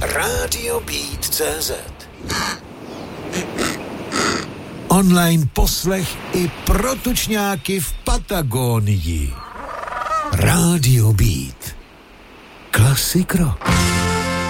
Radio Beat.cz. Online poslech i pro tučňáky v Patagónii. Radio Beat. Classic rock.